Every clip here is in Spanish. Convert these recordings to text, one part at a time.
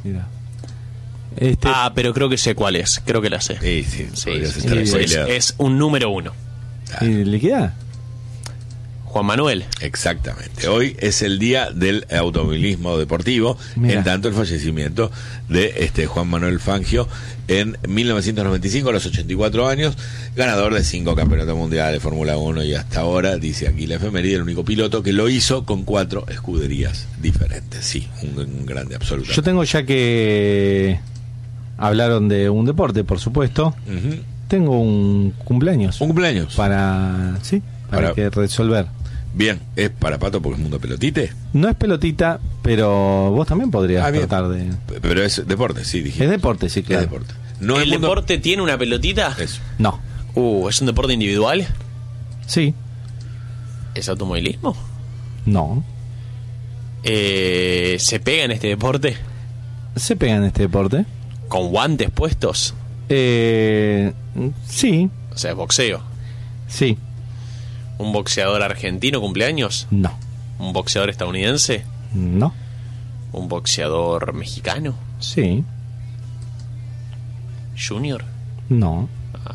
Mira. Pero creo que sé cuál es. Creo que la sé. Sí. Es un número 1. ¿Y le queda? Juan Manuel. Exactamente. Hoy es el día del automovilismo deportivo, Mirá. en tanto el fallecimiento de Juan Manuel Fangio en 1995, a los 84 años, ganador de 5 campeonatos mundiales de Fórmula 1 y hasta ahora, dice aquí la efeméride, el único piloto que lo hizo con 4 escuderías diferentes. Sí, un grande absoluto. Yo tengo, ya que hablaron de un deporte, por supuesto, tengo un cumpleaños. ¿Un cumpleaños? Para que resolver. Bien, ¿es para Pato porque es mundo pelotite? No es pelotita, pero vos también podrías tratar de... Pero es deporte, sí, dije. Es deporte, sí, claro. Es deporte. No ¿El deporte tiene una pelotita? Eso. No. ¿Es un deporte individual? Sí. ¿Es automovilismo? No. ¿Se pega en este deporte? ¿Se pega en este deporte? ¿Con guantes puestos? Sí. O sea, es boxeo. Sí. ¿Un boxeador argentino cumpleaños? No. ¿Un boxeador estadounidense? No. ¿Un boxeador mexicano? Sí. ¿Junior? No.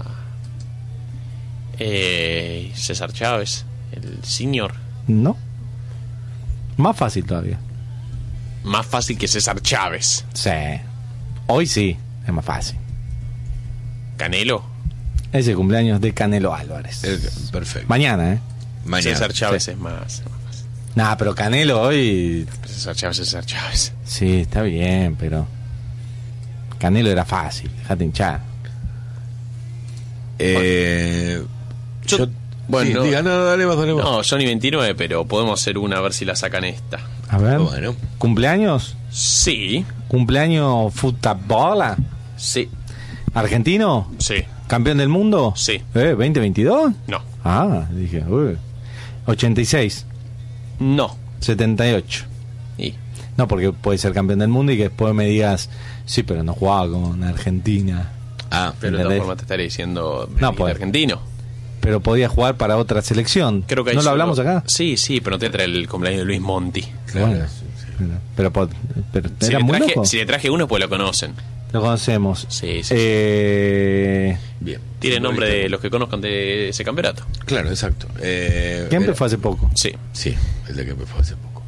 César Chávez, el senior. No. Más fácil todavía. Más fácil que César Chávez. Sí. Hoy sí, es más fácil. ¿Canelo? Es el cumpleaños de Canelo Álvarez. Perfecto. Mañana, Mañana. César Chávez Sí. es más fácil. Nah, pero Canelo hoy... César Chávez. Sí, está bien, pero... Canelo era fácil, dejate hinchar. Bueno, diga, dale vos. No, Johnny 29, pero podemos hacer una a ver si la sacan esta. A ver. Bueno. ¿Cumpleaños? Sí. ¿Cumpleaños fútbol? Sí. ¿Argentino? Sí. ¿Campeón del mundo? Sí. ¿2022? No. Dije, 86, No. 78. Y No, porque puede ser campeón del mundo y que después me digas, sí, pero no jugaba con Argentina. pero de todas ¿entendés? formas te estaré diciendo No, pues. argentino. Pero podía jugar para otra selección. Creo que ¿No ahí lo hablamos acá? Sí, pero no te trae el cumpleaños de Luis Monti. Bueno, pero Si era le, muy traje, loco. si le traje uno, pues lo conocen. Lo conocemos. Sí. Bien. Tiene nombre de los que conozcan de ese campeonato. Claro, exacto. Kempe fue hace poco. Sí. Sí, el de Kempe fue hace poco.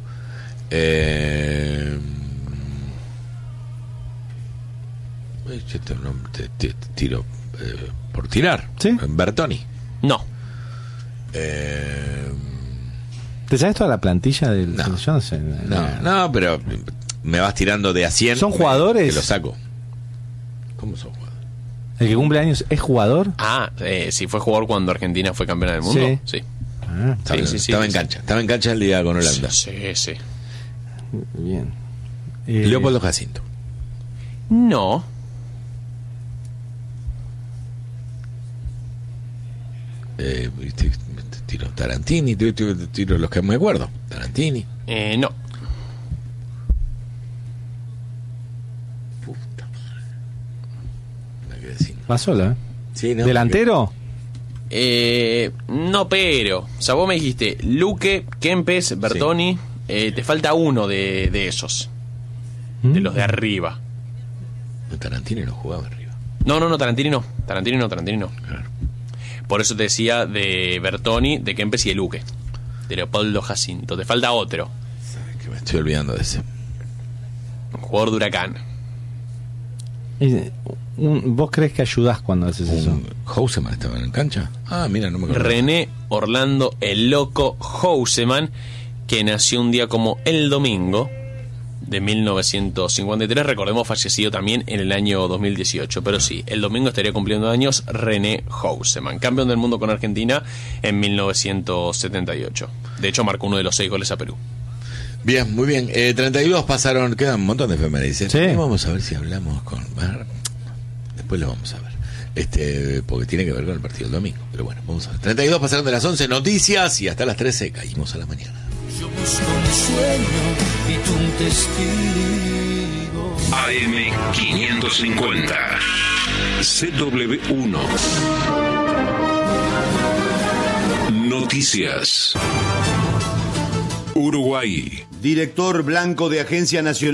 Te tiro por tirar. ¿Sí? Bertoni. No. ¿Te sabes toda la plantilla del No. selección? No sé. No, pero me vas tirando de a 100. ¿Son jugadores? Que lo saco. ¿Cómo son jugadores? ¿El que cumple años es jugador? Si fue jugador cuando Argentina fue campeona del mundo. Sí. Estaba en cancha. Estaba en cancha el día con Holanda. Sí. Bien. Leopoldo Jacinto. No. Tiro Tarantini, tiro los que me acuerdo. Tarantini. No. Puta madre. Me quedé sin. Va sola, ¿eh? Sí, no, ¿Delantero? No, pero. O sea, vos me dijiste Luque, Kempes, Bertoni. Te falta uno de esos. De los de arriba. Tarantini no jugaba arriba. No, Tarantini no. Tarantini no. Claro. Por eso te decía de Bertoni, de Kempes y de Luque. De Leopoldo Jacinto. Te falta otro. Sabes que me estoy olvidando de ese. Un jugador de Huracán. ¿Vos crees que ayudás cuando haces eso? Houseman estaba en cancha. Mira, no me acuerdo. René Orlando el Loco Houseman, que nació un día como el domingo de 1953. Recordemos, fallecido también en el año 2018. Pero sí, el domingo estaría cumpliendo años René Houseman, campeón del mundo con Argentina en 1978. De hecho, marcó uno de los 6 goles a Perú. Bien, muy bien. 32 pasaron, quedan un montón de efemérides. Sí. Vamos a ver si hablamos con. Después lo vamos a ver. Porque tiene que ver con el partido del domingo. Pero bueno, vamos a ver. 32 pasaron de las 11 noticias y hasta las 13 caímos a la mañana. Yo busco un sueño y tú un testigo. AM550 CW1 Noticias Uruguay. Director blanco de Agencia Nacional